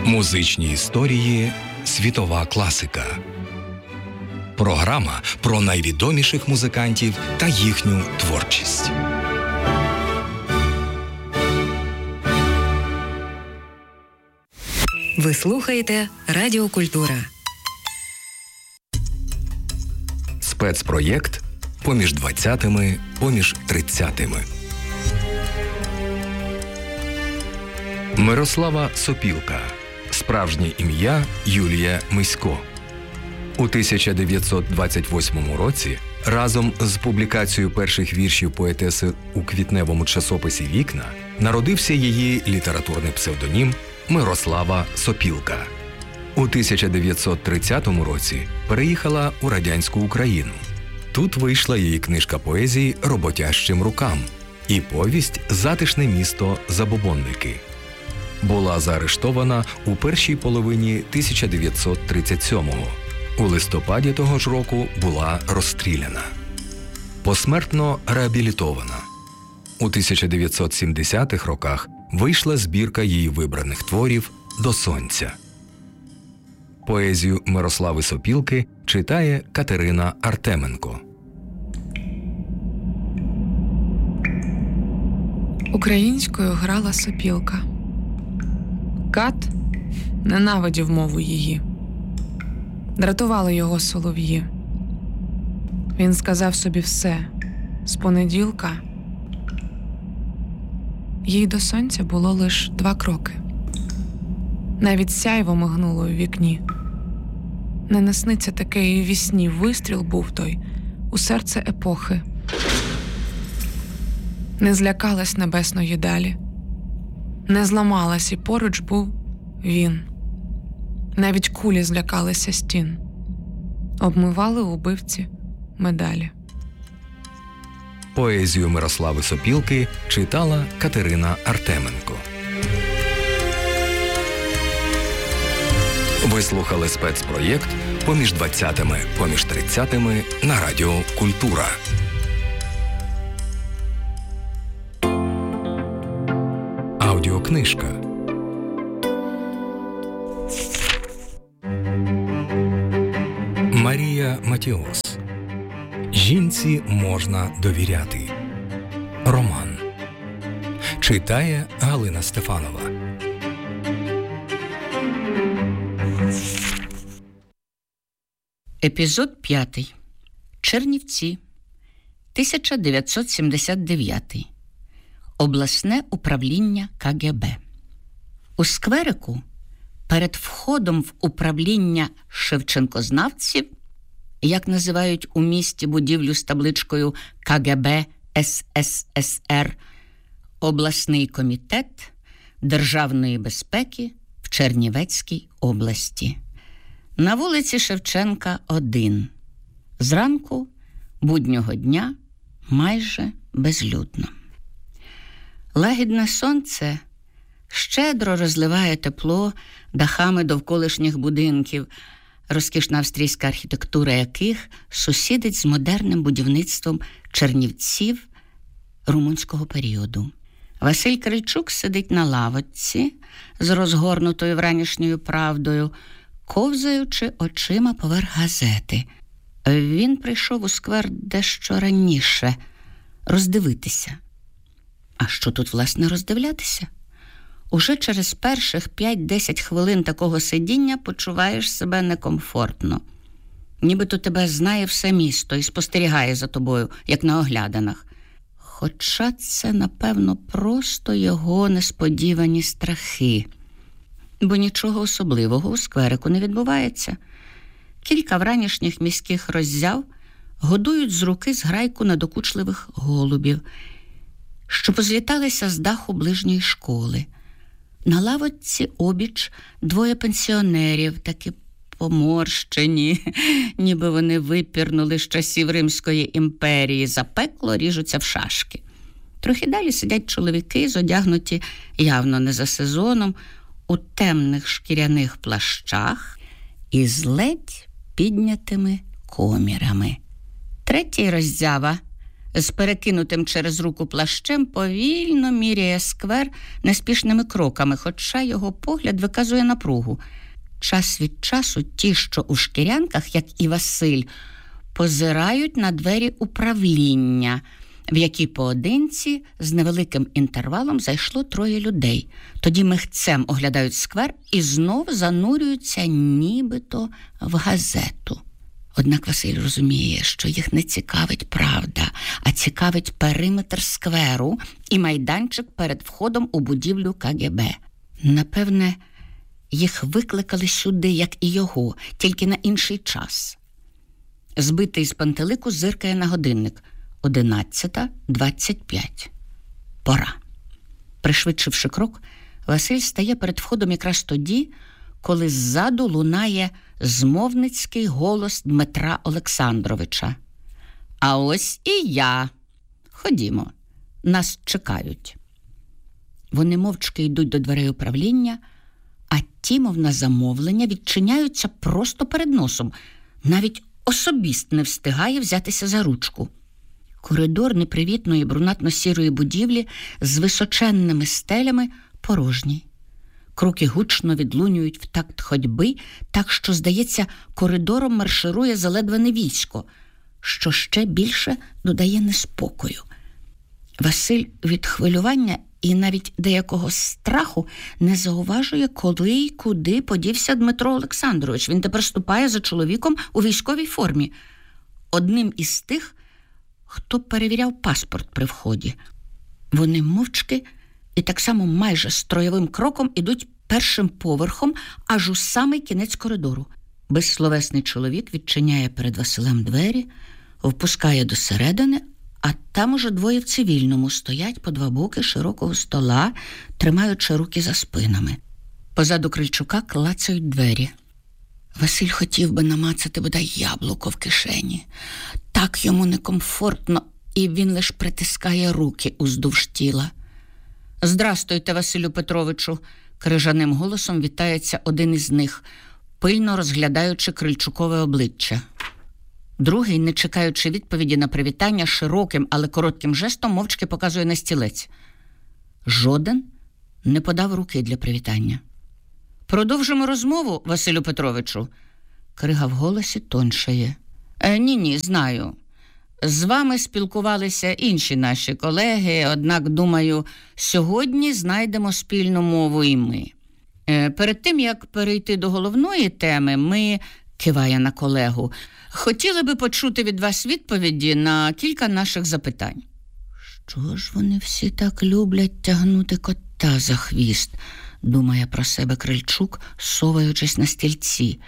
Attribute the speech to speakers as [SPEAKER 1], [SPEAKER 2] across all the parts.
[SPEAKER 1] Музичні історії «Світова класика». Програма про найвідоміших музикантів та їхню творчість.
[SPEAKER 2] Ви слухаєте Радіо Культура.
[SPEAKER 1] Спецпроєкт «Поміж 20-ми, поміж 30-ми». Мирослава Сопілка. Справжнє ім'я Юлія Мисько. У 1928 році разом з публікацією перших віршів поетеси у квітневому часописі «Вікна» народився її літературний псевдонім Мирослава Сопілка. У 1930 році переїхала у радянську Україну. Тут вийшла її книжка поезії «Роботящим рукам» і повість «Затишне місто Забобонники». Була заарештована у першій половині 1937-го. У листопаді того ж року була розстріляна. Посмертно реабілітована. У 1970-х роках вийшла збірка її вибраних творів «До сонця». Поезію Мирослави Сопілки читає Катерина Артеменко.
[SPEAKER 3] Українською грала Сопілка. Кат ненавидів мову її. Дратували його солов'ї. Він сказав собі все. З понеділка їй до сонця було лиш 2 кроки. Навіть сяйво мигнуло у вікні. Не насниться таке і вісні. Вистріл був той у серце епохи. Не злякалась небесної далі. Не зламалась, і поруч був він. Навіть кулі злякалися стін. Обмивали убивці медалі.
[SPEAKER 1] Поезію Мирослави Сопілки читала Катерина Артеменко. Ви слухали спецпроєкт «Поміж 20-ми, поміж 30-ми» на Радіо Культура. Аудіокнижка. Марія Матіос. Жінці можна довіряти. Роман. Читає Галина Стефанова.
[SPEAKER 4] Епізод 5. Чернівці. 1979. Обласне управління КГБ. У скверику перед входом в управління шевченкознавців, як називають у місті будівлю з табличкою КГБ СССР, обласний комітет державної безпеки в Чернівецькій області. На вулиці Шевченка 1. Зранку буднього дня майже безлюдно. Лагідне сонце щедро розливає тепло дахами довколишніх будинків, розкішна австрійська архітектура яких сусідить з модерним будівництвом Чернівців румунського періоду. Василь Крильчук сидить на лавочці з розгорнутою вранішньою правдою, ковзаючи очима поверх газети. Він прийшов у сквер дещо раніше роздивитися. А що тут, власне, роздивлятися? Уже через перших 5-10 хвилин такого сидіння почуваєш себе некомфортно. Нібито тебе знає все місто і спостерігає за тобою, як на огляданах. Хоча це, напевно, просто його несподівані страхи. Бо нічого особливого у скверику не відбувається. Кілька вранішніх міських роззяв годують з руки зграйку надокучливих голубів, що позліталися з даху ближньої школи. На лавочці обіч 2 пенсіонерів, такі поморщені, ніби вони випірнули з часів Римської імперії, запекло ріжуться в шашки. Трохи далі сидять чоловіки, зодягнуті явно не за сезоном, у темних шкіряних плащах і з ледь піднятими комірами. Третій роззява з перекинутим через руку плащем повільно міряє сквер неспішними кроками, хоча його погляд виказує напругу. Час від часу ті, що у шкірянках, як і Василь, позирають на двері управління, в які поодинці з невеликим інтервалом зайшло 3 людей. Тоді михцем оглядають сквер і знов занурюються нібито в газету. Однак Василь розуміє, що їх не цікавить правда, а цікавить периметр скверу і майданчик перед входом у будівлю КГБ. Напевне, їх викликали сюди, як і його, тільки на інший час. Збитий з пантелику зиркає на годинник. 11:25. Пора. Пришвидшивши крок, Василь стає перед входом якраз тоді, коли ззаду лунає змовницький голос Дмитра Олександровича. «А ось і я. Ходімо, нас чекають». Вони мовчки йдуть до дверей управління, а ті, мов на замовлення, відчиняються просто перед носом. Навіть особіст не встигає взятися за ручку. Коридор непривітної брунатно-сірої будівлі з височенними стелями порожній. Кроки гучно відлунюють в такт ходьби, так що, здається, коридором марширує заледване військо, що ще більше додає неспокою. Василь від хвилювання і навіть деякого страху не зауважує, коли й куди подівся Дмитро Олександрович. Він тепер ступає за чоловіком у військовій формі. Одним із тих, хто перевіряв паспорт при вході. Вони мовчки і так само майже строєвим кроком ідуть першим поверхом аж у самий кінець коридору. Безсловесний чоловік відчиняє перед Василем двері, впускає досередини, а там уже 2 в цивільному стоять по 2 боки широкого стола, тримаючи руки за спинами. Позаду Крильчука клацають двері. Василь хотів би намацати бодай яблуко в кишені. Так йому некомфортно, і він лиш притискає руки уздовж тіла. «Здрастуйте, Василю Петровичу!» – крижаним голосом вітається один із них, пильно розглядаючи Крильчукове обличчя. Другий, не чекаючи відповіді на привітання, широким, але коротким жестом мовчки показує на стілець. Жоден не подав руки для привітання. «Продовжимо розмову, Василю Петровичу?» Крига в голосі тоншає. Ні, знаю. З вами спілкувалися інші наші колеги, однак, думаю, сьогодні знайдемо спільну мову і ми. Перед тим, як перейти до головної теми, ми, киває на колегу, хотіли би почути від вас відповіді на кілька наших запитань. Що ж вони всі так люблять тягнути кота за хвіст, думає про себе Крильчук, соваючись на стільці.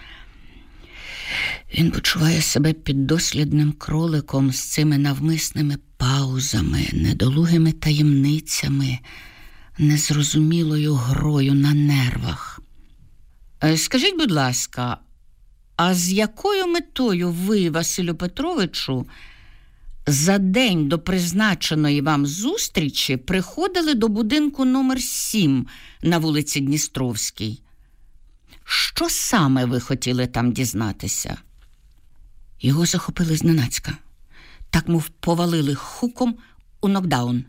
[SPEAKER 4] Він почуває себе піддослідним кроликом з цими навмисними паузами, недолугими таємницями, незрозумілою грою на нервах. Скажіть, будь ласка, а з якою метою ви, Василю Петровичу, за день до призначеної вам зустрічі приходили до будинку номер 7 на вулиці Дністровській? Що саме ви хотіли там дізнатися? Його захопили зненацька. Так, мов повалили хуком у нокдаун.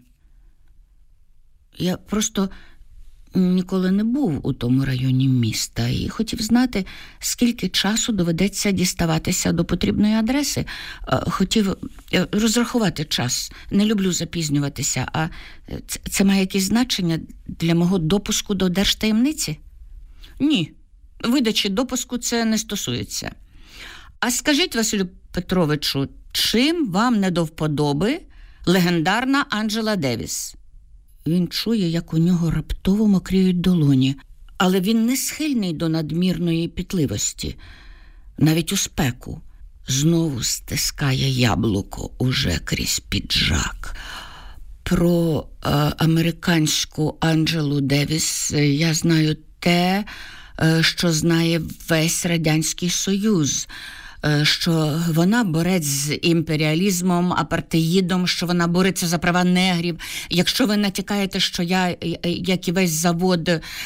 [SPEAKER 4] Я просто ніколи не був у тому районі міста і хотів знати, скільки часу доведеться діставатися до потрібної адреси. Хотів розрахувати час. Не люблю запізнюватися. А це має якесь значення для мого допуску до держтаємниці? Ні. Видачі допуску це не стосується. А скажіть, Василю Петровичу, чим вам не до вподоби легендарна Анджела Девіс? Він чує, як у нього раптово мокріють долоні, але він не схильний до надмірної пітливості. Навіть у спеку знову стискає яблуко уже крізь піджак. Про американську Анджелу Девіс я знаю те, що знає весь Радянський Союз. що вона борець з імперіалізмом, апартеїдом, що вона бореться за права негрів. Якщо ви натякаєте, що я, як і весь завод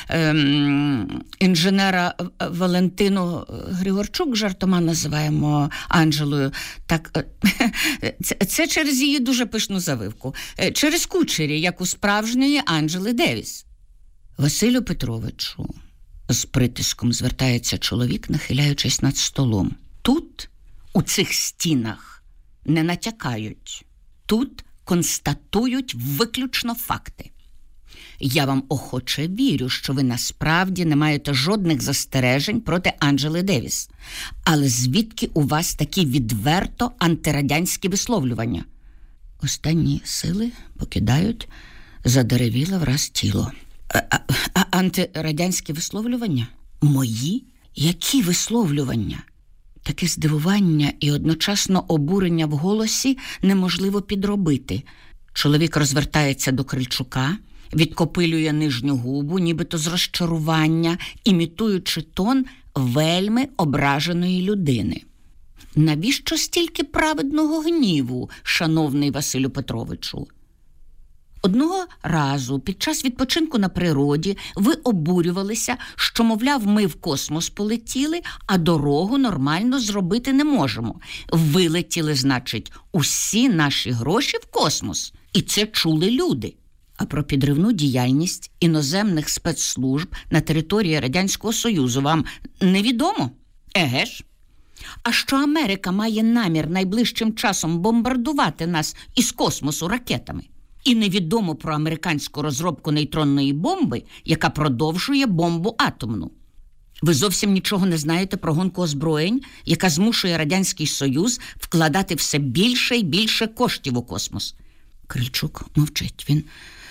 [SPEAKER 4] інженера Валентину Григорчук, жартома називаємо Анжелою, так це через її дуже пишну завивку. Через кучері, як у справжньої Анджели Девіс. Василю Петровичу, з притиском звертається чоловік, нахиляючись над столом. Тут, у цих стінах, не натякають. Тут констатують виключно факти. Я вам охоче вірю, що ви насправді не маєте жодних застережень проти Анджели Девіс. Але звідки у вас такі відверто антирадянські висловлювання? Останні сили покидають задеревіле враз тіло. Антирадянські висловлювання? Мої? Які висловлювання? Таке здивування і одночасно обурення в голосі неможливо підробити. Чоловік розвертається до Крильчука, відкопилює нижню губу, нібито з розчарування, імітуючи тон вельми ображеної людини. Навіщо стільки праведного гніву, шановний Василю Петровичу? Одного разу під час відпочинку на природі ви обурювалися, що, мовляв, ми в космос полетіли, а дорогу нормально зробити не можемо. Вилетіли, значить, усі наші гроші в космос. І це чули люди. А про підривну діяльність іноземних спецслужб на території Радянського Союзу вам невідомо? Еге ж? А що Америка має намір найближчим часом бомбардувати нас із космосу ракетами? І невідомо про американську розробку нейтронної бомби, яка продовжує бомбу атомну. Ви зовсім нічого не знаєте про гонку озброєнь, яка змушує Радянський Союз вкладати все більше і більше коштів у космос. Крильчук мовчить. Він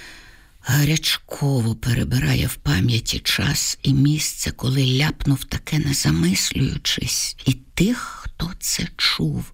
[SPEAKER 4] гарячково перебирає в пам'яті час і місце, коли ляпнув таке, не замислюючись, і тих, хто це чув.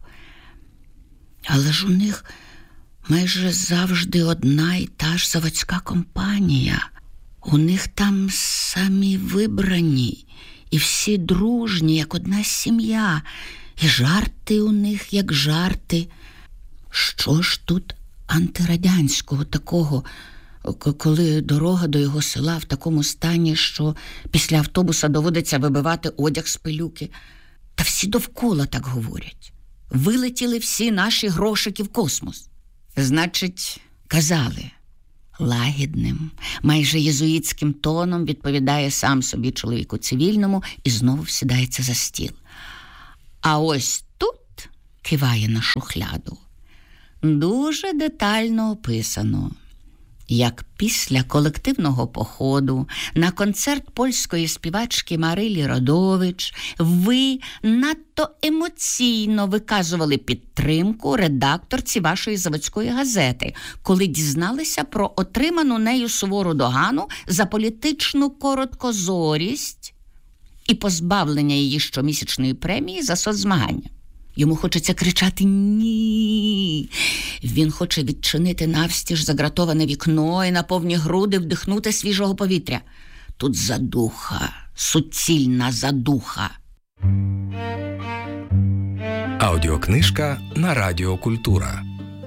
[SPEAKER 4] Але ж у них майже завжди одна і та ж заводська компанія. У них там самі вибрані, і всі дружні, як одна сім'я. І жарти у них, як жарти. Що ж тут антирадянського такого, коли дорога до його села в такому стані, що після автобуса доводиться вибивати одяг з пилюки? Та всі довкола так говорять. Вилетіли всі наші грошики в космос. Значить, казали. Лагідним, майже єзуїтським тоном відповідає сам собі чоловіку цивільному і знову сідається за стіл. А ось тут киває на шухляду. Дуже детально описано, як після колективного походу на концерт польської співачки Марилі Родович ви надто емоційно виказували підтримку редакторці вашої заводської газети, коли дізналися про отриману нею сувору догану за політичну короткозорість і позбавлення її щомісячної премії за соцзмагання. Йому хочеться кричати «Ні!». Він хоче відчинити навстіж загратоване вікно і на повні груди вдихнути свіжого повітря. Тут задуха, суцільна задуха.
[SPEAKER 1] Аудіокнижка на Радіо Культура.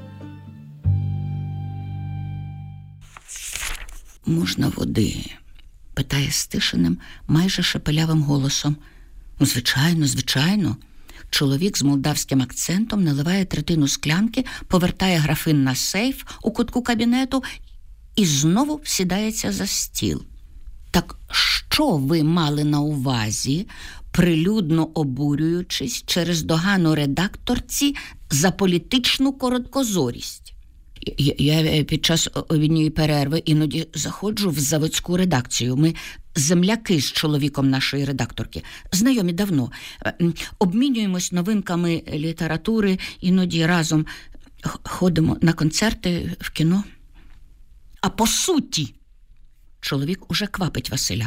[SPEAKER 4] «Можна води?» – питає стишеним, майже шепелявим голосом. «Звичайно, звичайно». Чоловік з молдавським акцентом наливає третину склянки, повертає графин на сейф у кутку кабінету і знову сідається за стіл. Так що ви мали на увазі, прилюдно обурюючись через догану редакторці за політичну короткозорість? Я під час обідньої перерви іноді заходжу в заводську редакцію. Ми земляки з чоловіком нашої редакторки. Знайомі давно. Обмінюємось новинками літератури, іноді разом ходимо на концерти, в кіно. А по суті, чоловік уже квапить Василя.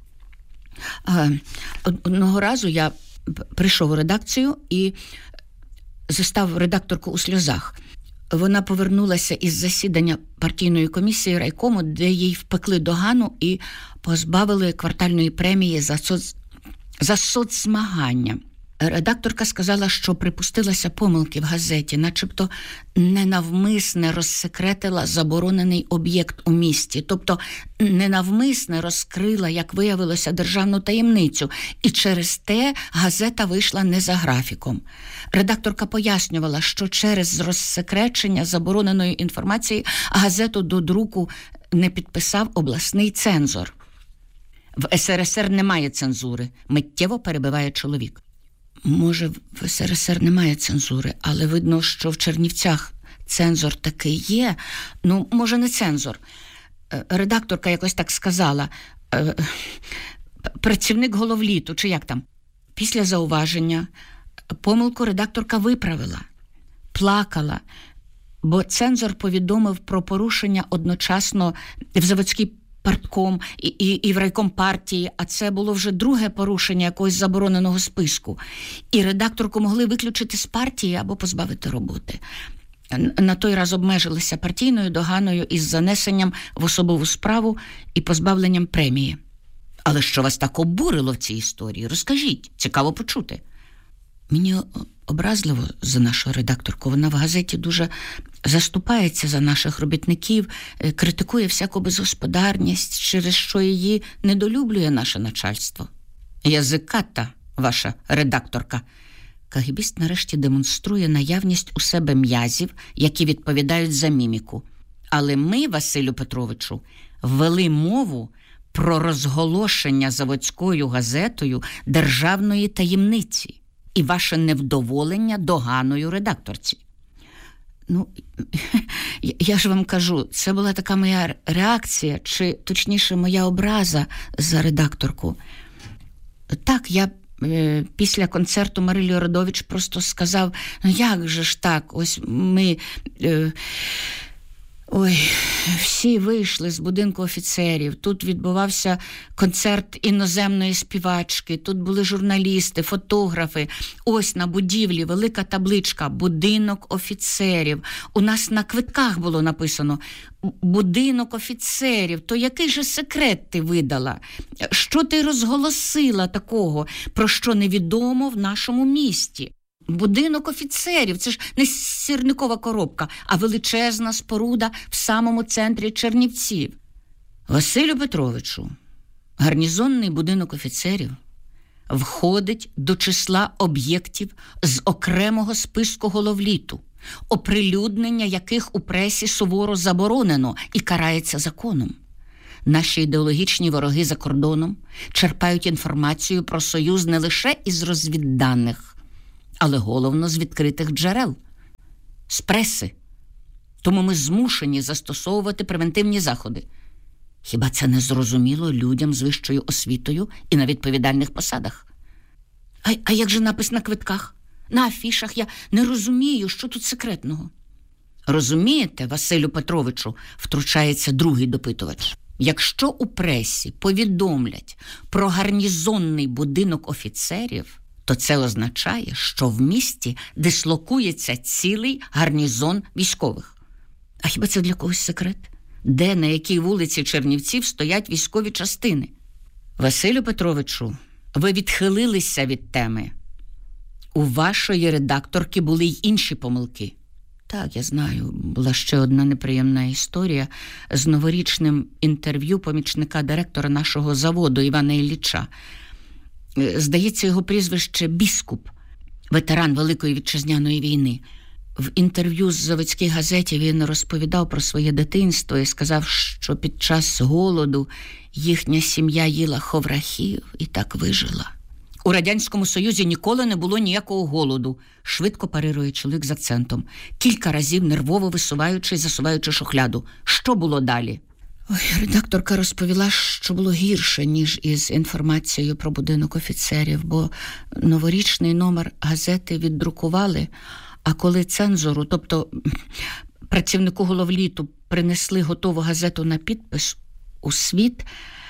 [SPEAKER 4] Одного разу я прийшов у редакцію і застав редакторку у сльозах. Вона повернулася із засідання партійної комісії райкому, де їй впекли догану і позбавили квартальної премії за соцзмагання. Редакторка сказала, що припустилася помилки в газеті, начебто ненавмисне розсекретила заборонений об'єкт у місті, тобто ненавмисне розкрила, як виявилося, державну таємницю, і через те газета вийшла не за графіком. Редакторка пояснювала, що через розсекречення забороненої інформації газету до друку не підписав обласний цензор. В СРСР немає цензури, миттєво перебиває чоловік. Може, в СРСР немає цензури, але видно, що в Чернівцях цензор таки є. Ну, може, не цензор. Редакторка якось так сказала. Працівник Головліту, чи як там. Після зауваження помилку редакторка виправила. Плакала, бо цензор повідомив про порушення одночасно в заводській партком і в райком партії, а це було вже друге порушення якогось забороненого списку. І редакторку могли виключити з партії або позбавити роботи. На той раз обмежилися партійною доганою із занесенням в особову справу і позбавленням премії. Але що вас так обурило в цій історії? Розкажіть, цікаво почути. Мені образливо за нашу редакторку. Вона в газеті дуже заступається за наших робітників, критикує всяку безгосподарність, через що її недолюблює наше начальство. Язиката, ваша редакторка. КГБіст нарешті демонструє наявність у себе м'язів, які відповідають за міміку. Але ми, Василю Петровичу, ввели мову про розголошення заводською газетою державної таємниці і ваше невдоволення доганою редакторці. Ну, я ж вам кажу, це була така моя реакція, чи, точніше, моя образа за редакторку. Так, я після концерту Марилі Родович просто сказав, ну як же ж так, ось ми... всі вийшли з будинку офіцерів, тут відбувався концерт іноземної співачки, тут були журналісти, фотографи, ось на будівлі велика табличка «Будинок офіцерів». У нас на квитках було написано «Будинок офіцерів». То який же секрет ти видала? Що ти розголосила такого, про що невідомо в нашому місті? Будинок офіцерів – це ж не сірникова коробка, а величезна споруда в самому центрі Чернівців. Василю Петровичу, гарнізонний будинок офіцерів входить до числа об'єктів з окремого списку Головліту, оприлюднення яких у пресі суворо заборонено і карається законом. Наші ідеологічні вороги за кордоном черпають інформацію про Союз не лише із розвідданих, але головно з відкритих джерел, з преси. Тому ми змушені застосовувати превентивні заходи. Хіба це не зрозуміло людям з вищою освітою і на відповідальних посадах? А як же напис на квитках, на афішах? Я не розумію, що тут секретного. Розумієте, Василю Петровичу, втручається другий допитувач. Якщо у пресі повідомлять про гарнізонний будинок офіцерів, то це означає, що в місті дислокується цілий гарнізон військових. А хіба це для когось секрет? Де, на якій вулиці Чернівців стоять військові частини? Василю Петровичу, ви відхилилися від теми. У вашої редакторки були й інші помилки. Так, я знаю, була ще одна неприємна історія з новорічним інтерв'ю помічника директора нашого заводу Івана Ілліча. Здається, його прізвище Біскуп, ветеран Великої Вітчизняної війни. В інтерв'ю з заводській газеті він розповідав про своє дитинство і сказав, що під час голоду їхня сім'я їла ховрахів і так вижила. У Радянському Союзі ніколи не було ніякого голоду, швидко парирує чоловік з акцентом, кілька разів нервово висуваючи і засуваючи шухляду. Що було далі? Редакторка розповіла, що було гірше, ніж із інформацією про будинок офіцерів, бо новорічний номер газети віддрукували, а коли цензору, тобто працівнику Головліту, принесли готову газету на підпис у світ,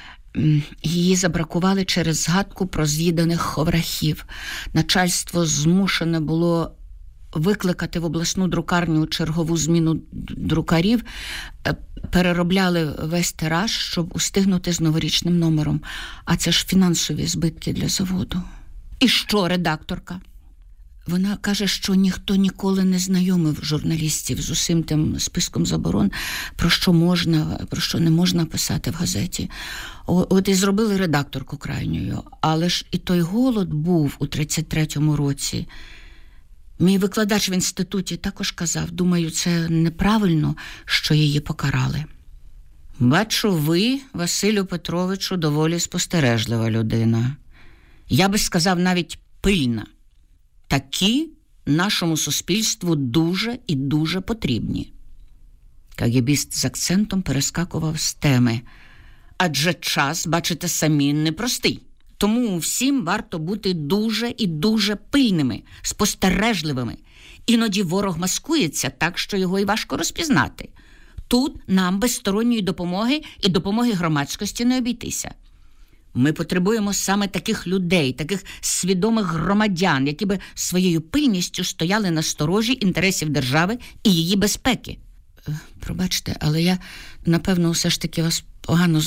[SPEAKER 4] її забракували через згадку про з'їданих ховрахів. Начальство змушене було викликати в обласну друкарню чергову зміну друкарів, переробляли весь тираж, щоб устигнути з новорічним номером. А це ж фінансові збитки для заводу. І що, редакторка? Вона каже, що ніхто ніколи не знайомив журналістів з усім тим списком заборон, про що можна, про що не можна писати в газеті. От і зробили редакторку крайньою. Але ж і той голод був у 33-му році. Мій викладач в інституті також казав, думаю, це неправильно, що її покарали. Бачу, ви, Василю Петровичу, доволі спостережлива людина. Я би сказав, навіть пильна. Такі нашому суспільству дуже і дуже потрібні. КГБіст з акцентом перескакував з теми. Адже час, бачите самі, непростий. Тому всім варто бути дуже і дуже пильними, спостережливими. Іноді ворог маскується так, що його і важко розпізнати. Тут нам без сторонньої допомоги і допомоги громадськості не обійтися. Ми потребуємо саме таких людей, таких свідомих громадян, які би своєю пильністю стояли на сторожі інтересів держави і її безпеки. Пробачте, але я, напевно, все ж таки вас погано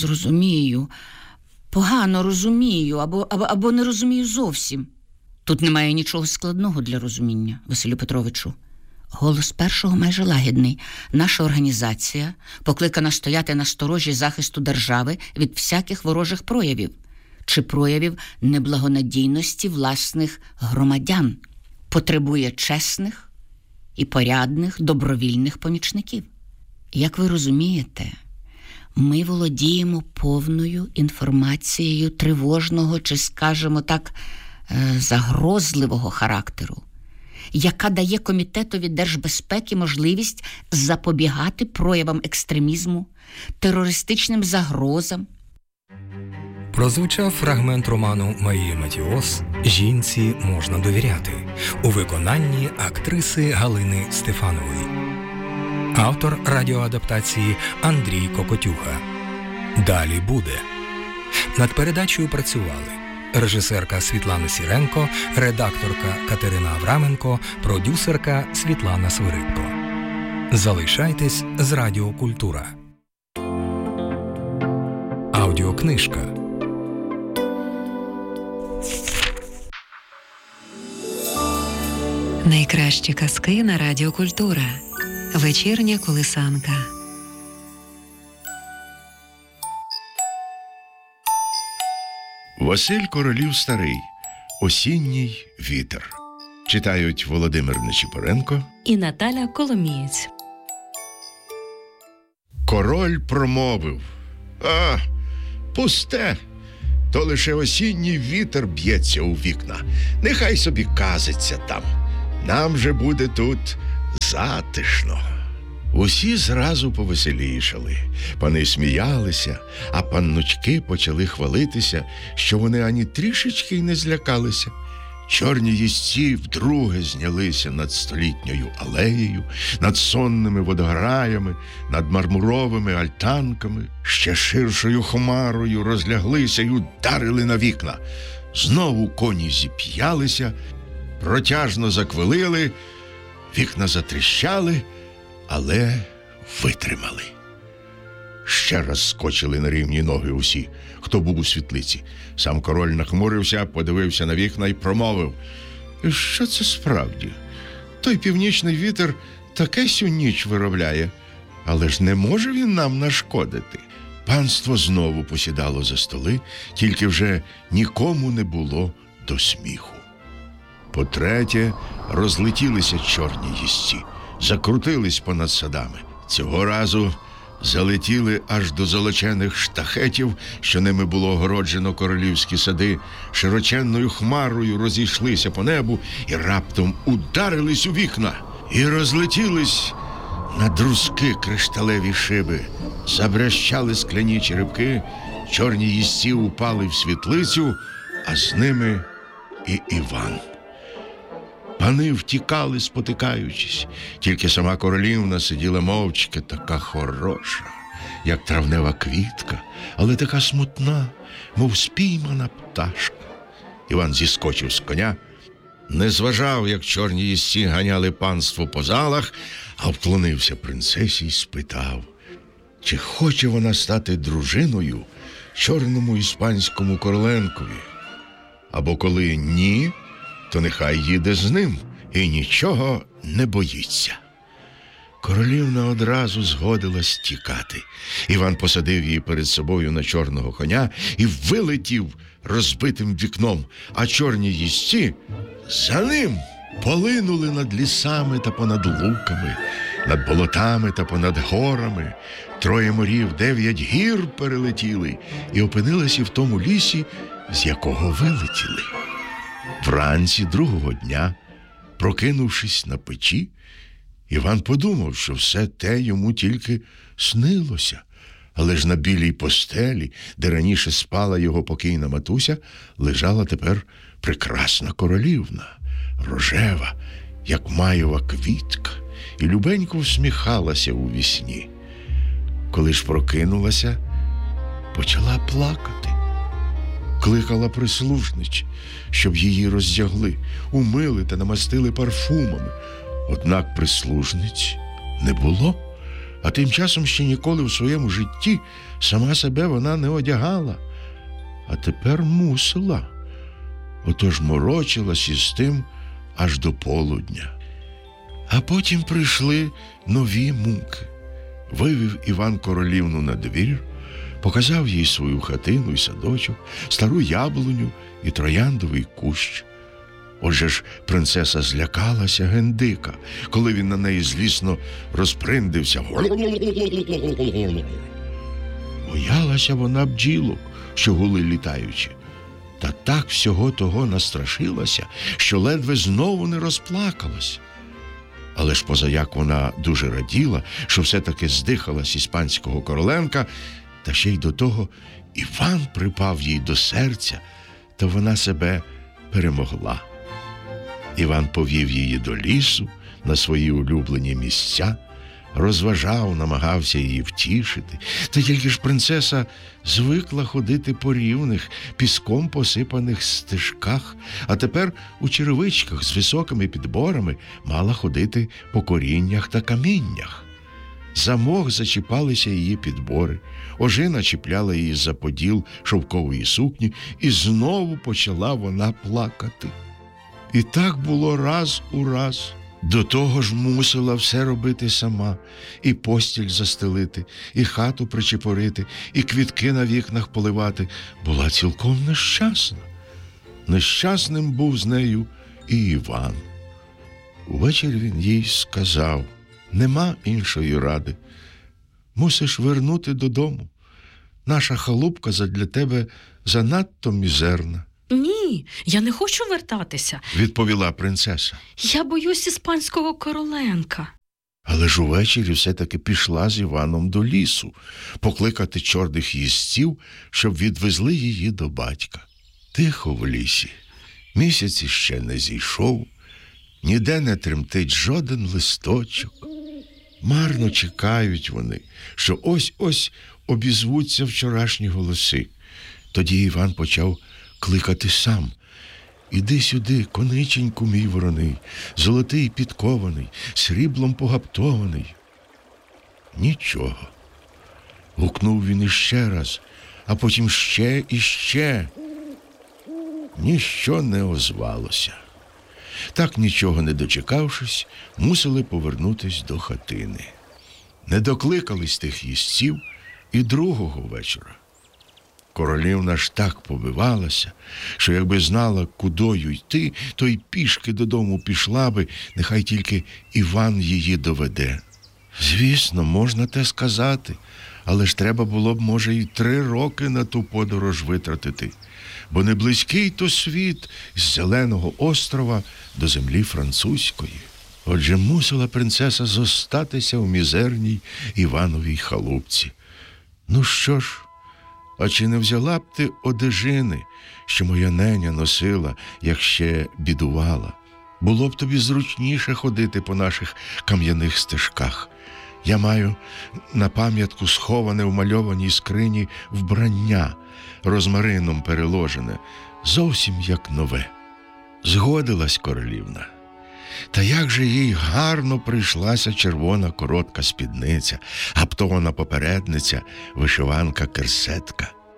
[SPEAKER 4] розумію, або не розумію зовсім. Тут немає нічого складного для розуміння, Василю Петровичу. Голос першого майже лагідний. Наша організація покликана стояти на сторожі захисту держави від всяких ворожих проявів чи проявів неблагонадійності власних громадян. Потребує чесних і порядних добровільних помічників. Як ви розумієте, ми володіємо повною інформацією тривожного чи, скажімо так, загрозливого характеру, яка дає Комітетові держбезпеки можливість запобігати проявам екстремізму, терористичним загрозам.
[SPEAKER 1] Прозвучав фрагмент роману Марії Матіос «Жінці можна довіряти» у виконанні актриси Галини Стефанової. Автор радіоадаптації Андрій Кокотюха. Далі буде. Над передачею працювали режисерка Світлана Сіренко, редакторка Катерина Авраменко, продюсерка Світлана Свиридко. Залишайтесь з Радіо Культура. Аудіокнижка.
[SPEAKER 2] Найкращі казки на Радіо Культура. Вечірня колисанка.
[SPEAKER 5] Василь Королів старий. Осінній вітер. Читають Володимир Нечіпоренко
[SPEAKER 6] і Наталя Коломієць.
[SPEAKER 5] Король промовив: «А, пусте, то лише осінній вітер б'ється у вікна. Нехай собі казиться там. Нам же буде тут затишно». Усі зразу повеселішали. Пани сміялися, а панночки почали хвалитися, що вони ані трішечки й не злякалися. Чорні їзці вдруге знялися над столітньою алеєю, над сонними водограями, над мармуровими альтанками, ще ширшою хмарою розляглися й ударили на вікна. Знову коні зіп'ялися, протяжно заквилили, вікна затріщали, але витримали. Ще раз скочили на рівні ноги усі, хто був у світлиці. Сам король нахмурився, подивився на вікна і промовив: «Що це справді? Той північний вітер таке сю ніч виробляє, але ж не може він нам нашкодити». Панство знову посідало за столи, тільки вже нікому не було до сміху. По-третє, розлетілися чорні їзці, закрутились понад садами. Цього разу залетіли аж до золочених штахетів, що ними було огороджено королівські сади, широченною хмарою розійшлися по небу і раптом ударились у вікна. І розлетілись на друзки кришталеві шиби, забрящали скляні черепки, чорні їзці упали в світлицю, а з ними і Іван. Пани втікали, спотикаючись, тільки сама королівна сиділа мовчки, така хороша, як травнева квітка, але така смутна, мов спіймана пташка. Іван зіскочив з коня, не зважав, як чорні їзці ганяли панство по залах, а вклонився принцесі й спитав, чи хоче вона стати дружиною чорному іспанському короленкові. або коли ні, то нехай їде з ним і нічого не боїться. Королівна одразу згодилась тікати. Іван посадив її перед собою на чорного коня і вилетів розбитим вікном, а чорні їзці за ним полинули над лісами та понад луками, над болотами та понад горами. 3 морів, 9 гір перелетіли і опинилися в тому лісі, з якого вилетіли. Вранці другого дня, прокинувшись на печі, Іван подумав, що все те йому тільки снилося. Але ж на білій постелі, де раніше спала його покійна матуся, лежала тепер прекрасна королівна, рожева, як маєва квітка, і любенько всміхалася у вісні. Коли ж прокинулася, почала плакати. Кликала прислужниць, щоб її роздягли, умили та намастили парфумами. Однак прислужниць не було, а тим часом ще ніколи в своєму житті сама себе вона не одягала. А тепер мусила. Отож морочилась із тим аж до полудня. А потім прийшли нові муки. Вивів Іван королівну на двір, показав їй свою хатину і садочок, стару яблуню і трояндовий кущ. Отже ж, принцеса злякалася гендика, коли він на неї злісно розприндився. Боялася вона бджілок, що гули літаючи. Та так всього того настрашилася, що ледве знову не розплакалась. Але ж позаяк вона дуже раділа, що все-таки здихалась іспанського короленка, та ще й до того Іван припав їй до серця, та вона себе перемогла. Іван повів її до лісу, на свої улюблені місця, розважав, намагався її втішити. Та тільки ж принцеса звикла ходити по рівних, піском посипаних стежках, а тепер у черевичках з високими підборами мала ходити по коріннях та каміннях. За мох зачіпалися її підбори, ожина чіпляла її за поділ шовкової сукні, і знову почала вона плакати. І так було раз у раз. До того ж мусила все робити сама, і постіль застелити, і хату причепорити, і квітки на вікнах поливати. Була цілком нещасна. Нещасним був з нею і Іван. Увечері він їй сказав: «Нема іншої ради. Мусиш вернути додому. Наша халупка задля тебе занадто мізерна».
[SPEAKER 6] Ні, я не хочу вертатися,
[SPEAKER 5] відповіла принцеса.
[SPEAKER 6] Я боюсь іспанського короленка.
[SPEAKER 5] Але ж увечері все-таки пішла з Іваном до лісу, покликати чорних їзців, щоб відвезли її до батька. Тихо в лісі. Місяць іще не зійшов, ніде не тремтить жоден листочок. Марно чекають вони, що ось-ось обізвуться вчорашні голоси. Тоді Іван почав кликати сам: «Іди сюди, кониченьку мій вороний, золотий підкований, сріблом погаптований». Нічого. Гукнув він іще раз, а потім ще і ще. Ніщо не озвалося. Так, нічого не дочекавшись, мусили повернутись до хатини. Не докликались тих їзців і другого вечора. Королівна ж так побивалася, що якби знала, кудою йти, то й пішки додому пішла би, нехай тільки Іван її доведе. Звісно, можна те сказати, але ж треба було б, може, і 3 роки на ту подорож витратити, бо не близький то світ з Зеленого острова до землі французької. Отже, мусила принцеса зостатися в мізерній Івановій халупці. Ну що ж, а чи не взяла б ти одежини, що моя неня носила, як ще бідувала? Було б тобі зручніше ходити по наших кам'яних стежках. Я маю на пам'ятку сховане в мальованій скрині вбрання, розмарином переложене, зовсім як нове. Згодилась королівна. Та як же їй гарно прийшлася червона коротка спідниця, гаптована попередниця, вишиванка-керсетка.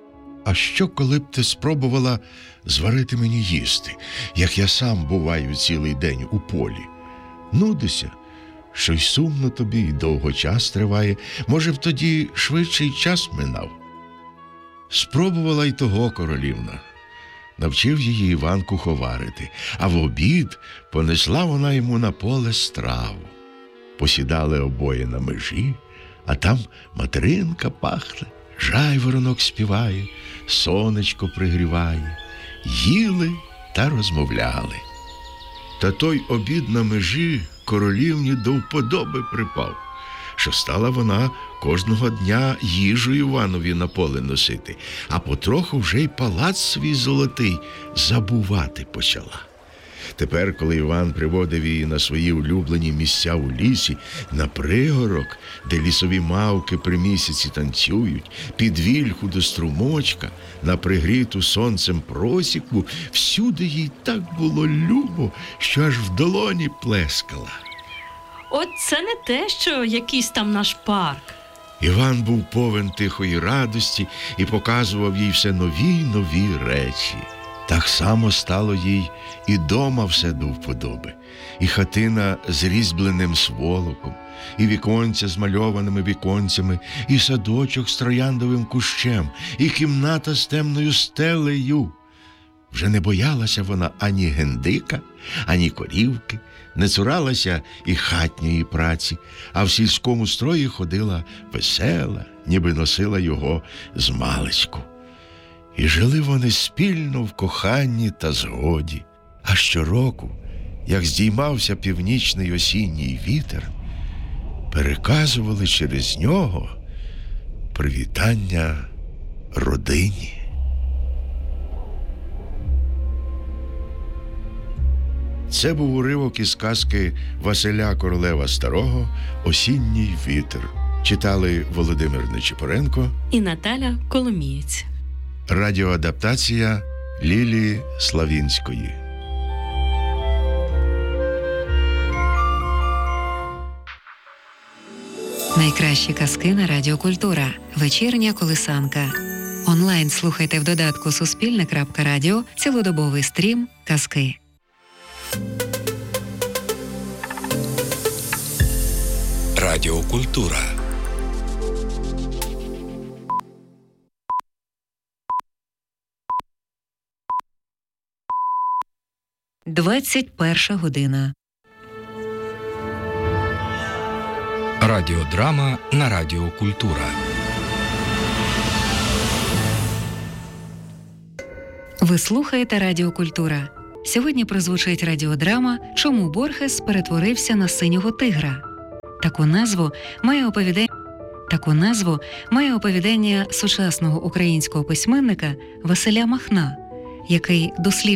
[SPEAKER 5] а що, коли б ти спробувала зварити мені їсти, як я сам буваю цілий день у полі? Нудися, що й сумно тобі, і довго час триває, може б тоді швидший час минав. Спробувала й того королівна. Навчив її Іван куховарити, а в обід понесла вона йому на поле страву. Посідали обоє на межі, а там материнка пахне, жайворонок співає, сонечко пригріває. Їли та розмовляли. Та той обід на межі королівні до вподоби припав, що стала вона кожного дня їжу Іванові на поле носити, а потроху вже й палац свій золотий забувати почала. Тепер, коли Іван приводив її на свої улюблені місця у лісі, на пригорок, де лісові мавки при місяці танцюють, під вільху до струмочка, на пригріту сонцем просіку, всюди їй так було любо, що аж в долоні плескала.
[SPEAKER 6] От це не те, що якийсь там наш парк.
[SPEAKER 5] Іван був повен тихої радості і показував їй все нові й нові речі. Так само стало їй і дома все до вподоби. І хатина з різьбленим сволоком, і віконця з мальованими віконцями, і садочок з трояндовим кущем, і кімната з темною стелею. Вже не боялася вона ані гендика, ані корівки, не цуралася і хатньої праці, а в сільському строї ходила весела, ніби носила його змалечку. І жили вони спільно в коханні та згоді. А щороку, як здіймався північний осінній вітер, переказували через нього привітання родині. Це був уривок із казки Василя Королева Старого «Осінній вітер». Читали Володимир Нечипоренко
[SPEAKER 6] І Наталя Коломієць.
[SPEAKER 5] Радіоадаптація Лілії Славінської.
[SPEAKER 2] Найкращі казки на Радіо Культура. Вечірня колисанка. Онлайн слухайте в додатку Суспільне.Радіо цілодобовий стрім казки.
[SPEAKER 1] Радіокультура.
[SPEAKER 2] – 21 година.
[SPEAKER 1] Радіодрама на Радіо Культура.
[SPEAKER 2] Ви слухаєте Радіо Культура. Сьогодні прозвучить радіодрама «Чому Борхес перетворився на синього тигра». Таку назву має оповідання сучасного українського письменника Василя Махна, який досліджує